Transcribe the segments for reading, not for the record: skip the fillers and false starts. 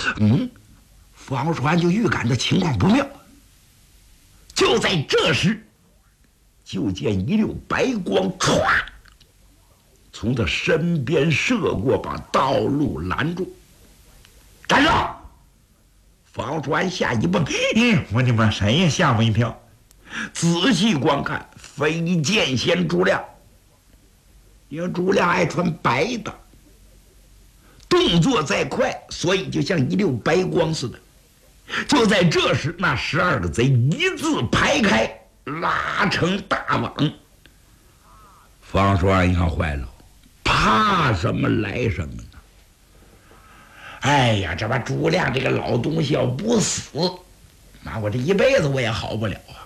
方叔安就预感到情况不妙。就在这时，就见一溜白光唰从他身边射过，把道路拦住。站住！方叔安吓一蹦，我的妈，谁呀？吓我一跳！仔细观看，飞剑仙朱亮。因为朱亮爱穿白的，动作再快，所以就像一溜白光似的。就在这时，那12个贼一字排开，拉成大网。方叔安一看坏了，怕什么来什么呢？哎呀，这把朱亮这个老东西要不死，那我这一辈子我也好不了啊！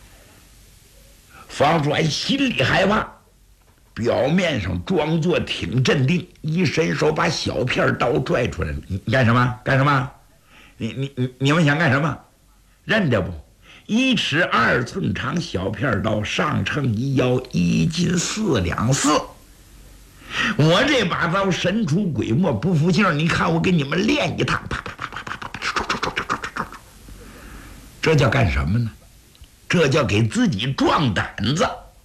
方叔安心里害怕，表面上装作挺镇定，一伸手把小片刀拽出来了。你干什么？干什么？你们想干什么？认得不？1尺2寸长小片刀，上称1腰，1斤4两4。我这把刀神出鬼没，不服劲儿，你看我给你们练一趟，啪啪啪啪啪啪啪，这叫干什么呢？这叫给自己壮胆子。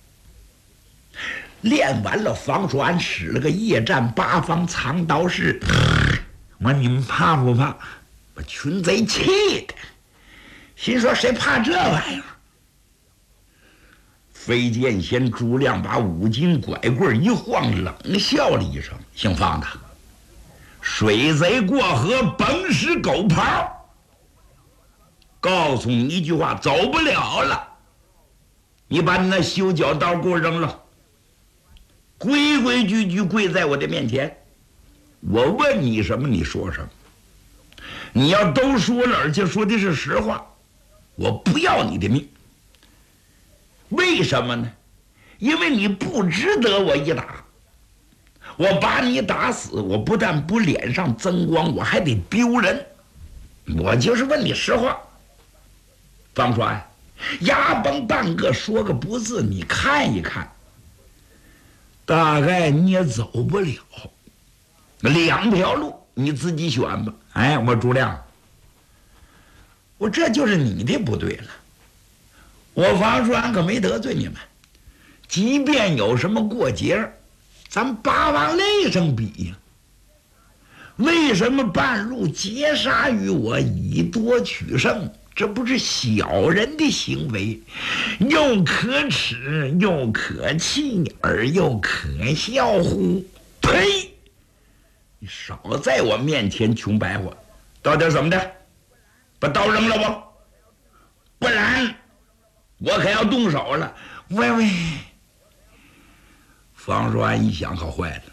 练完了，方叔安使了个夜战八方藏刀式。我说你们怕不怕？把群贼气的，心说谁怕这玩意儿？飞剑仙朱亮把5斤拐棍一晃，冷笑了一声：“姓方的，水贼过河，甭使狗刨。告诉你一句话，走不了了。你把你那修脚刀给我扔了，规规矩矩跪在我的面前。我问你什么，你说什么。你要都说了，而且说的是实话，我不要你的命。为什么呢？因为你不值得我一打。我把你打死，我不但不脸上增光，我还得丢人。我就是问你实话。方叔安，牙崩半个说个不字，你看一看，大概你也走不了。2条路，你自己选吧。哎，我朱亮，我这就是你的不对了。我方叔安可没得罪你们，即便有什么过节，咱八王擂上比呀。为什么半路截杀于我，以多取胜？这不是小人的行为，又可耻又可气，而又可笑乎？呸！你少在我面前穷白话，到底怎么的？把刀扔了不？不然我可要动手了。喂，方叔安一想，可坏了，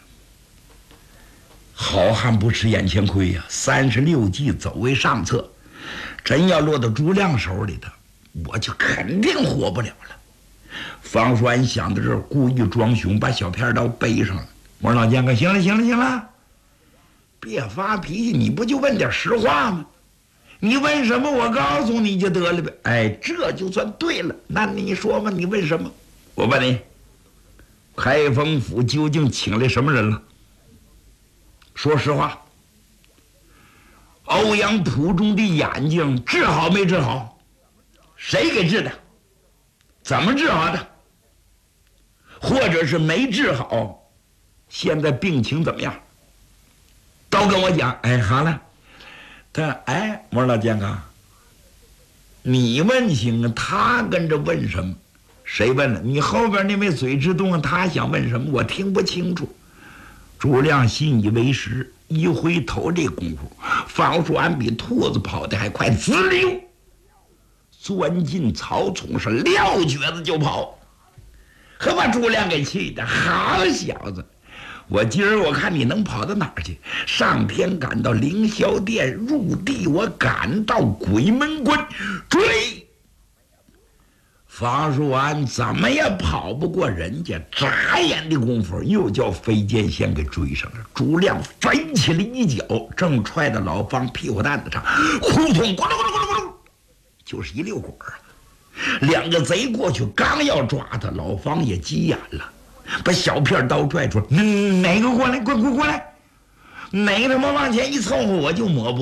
好汉不吃眼前亏呀！36计走为上策，真要落到朱亮手里头，我就肯定活不了了。方叔安想到这儿，故意装凶，把小片刀背上了。我说老剑哥，行了，别发脾气，你不就问点实话吗？你问什么，我告诉你就得了呗。哎，这就算对了。那你说吧，你问什么？我问你，开封府究竟请来什么人了？说实话。欧阳普中的眼睛治好没治好？谁给治的？怎么治好的？或者是没治好，现在病情怎么样？都跟我讲。哎，好了。我说老剑哥，你问行啊，他跟着问什么？谁问了？你后边那位嘴之动，他想问什么？我听不清楚。朱亮信以为实，一回头，这功夫，方叔安比兔子跑得还快，滋溜钻进草丛上，撂蹶子就跑，可把朱亮给气的。好小子！我今儿我看你能跑到哪儿去？上天赶到凌霄殿，入地我赶到鬼门关，追！方叔安怎么也跑不过人家，眨眼的功夫又叫飞剑仙给追上了。朱亮飞起了一脚，正踹到老方屁股蛋子上，呼通咕噜咕噜咕噜咕噜，就是一溜滚儿。2个贼过去，刚要抓他，老方也急眼了，把小片刀拽出来，哪个过来？快过来！哪个他妈往前一凑合，我就抹不